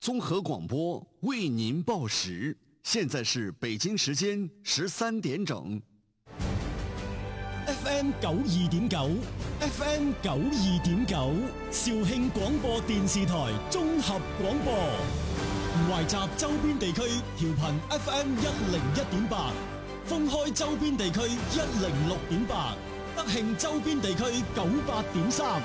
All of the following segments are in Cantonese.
综合广播为您报时，现在是北京时間13點整。 FM 92.9 ，FM 92.9，肇慶廣播電視台綜合廣播，懷集周邊地區調頻 FM 101.8，封開周邊地區106.8，德慶周邊地區98.3。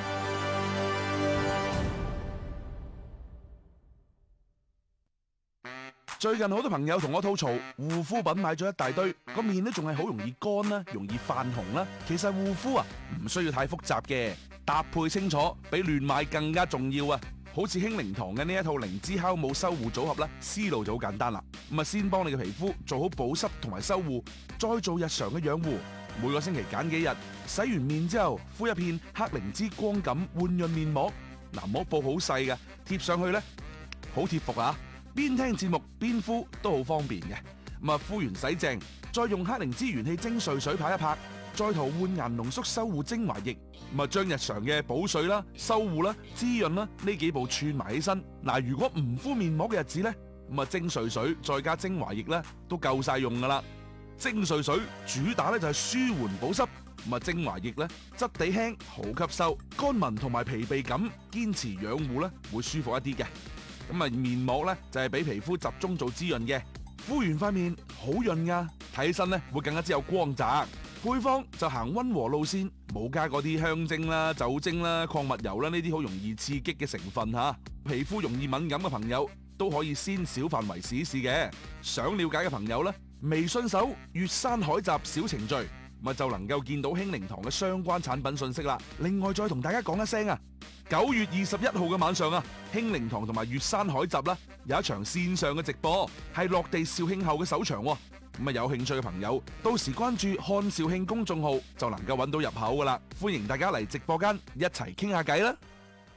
最近好多朋友同我吐槽，護膚品買咗一大堆，個面都仲係好容易乾啦，容易泛紅啦。其實護膚啊，唔需要太複雜嘅，搭配清楚比亂買更加重要啊！好似興靈堂嘅呢一套靈芝酵母修護組合咧，思路就好簡單啦。咁啊，先幫你嘅皮膚做好保濕同埋修護，再做日常嘅養護。每個星期揀幾日，洗完面之後敷一片黑靈芝光感煥潤面膜。嗱，膜布好細嘅，貼上去咧好貼服啊！邊聽節目邊敷都好方便嘅。咁啊，敷完洗淨，再用黑靈芝元氣精粹水拍一拍，再塗煥顏濃縮修護精華液，咁啊將日常嘅補水啦、修護啦、滋潤啦呢幾步串埋起身。嗱，如果唔敷面膜嘅日子咧，咁啊精粹水再加精華液咧都夠晒用噶啦。精粹水主打咧就係舒緩保濕，咁啊精華液咧質地輕好吸收，乾紋同埋疲憊感堅持養護咧會舒服一啲嘅。咁啊，面膜咧就係俾皮膚集中做滋潤嘅，敷完塊面好潤噶，睇起身咧會更加之有光澤。配方就行溫和路線，冇加嗰啲香精啦、酒精啦、礦物油啦呢啲好容易刺激嘅成分吓。皮膚容易敏感嘅朋友都可以先小範圍試一試嘅。想了解嘅朋友咧，微信搜粵山海集小程序，咪就能夠見到興靈堂嘅相關產品信息啦。另外再同大家講一聲啊，9月21號嘅晚上啊，興靈堂同埋粵山海集啦有一場線上嘅直播，係落地肇慶後嘅首場。咁啊，有興趣嘅朋友到時關注漢肇慶公眾號就能夠揾到入口噶啦。歡迎大家嚟直播間一齊傾下偈啦。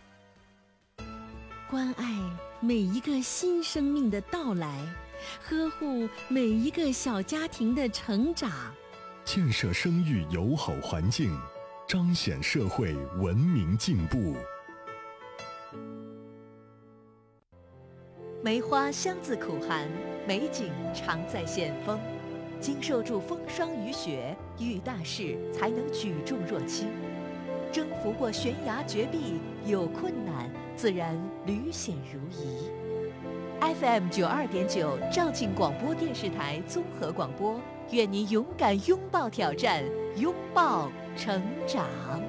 關愛每一個新生命的到來，呵護每一個小家庭的成長， 建設生育友好環境，彰顯社會文明進步。 梅花香自苦寒，美景常在險峰。經受住風霜雨雪，遇大事才能舉重若輕。征服過懸崖絕壁，有困難自然屢險如夷。FM 92.9肇慶廣播電視台綜合廣播，願你勇敢擁抱挑戰，擁抱成長。